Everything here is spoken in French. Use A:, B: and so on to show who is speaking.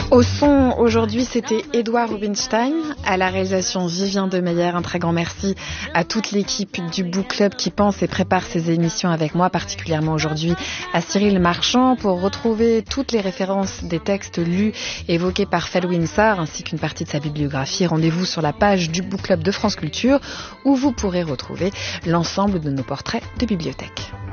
A: Au son, aujourd'hui, c'était Édouard Rubinstein, à la réalisation Vivien Demeyer. Un très grand merci à toute l'équipe du Book Club qui pense et prépare ces émissions avec moi, particulièrement aujourd'hui à Cyril Marchand. Pour retrouver toutes les références des textes lus évoqués par Felwine Sarr ainsi qu'une partie de sa bibliographie, rendez-vous sur la page du Book Club de France Culture où vous pourrez retrouver l'ensemble de nos portraits de bibliothèque.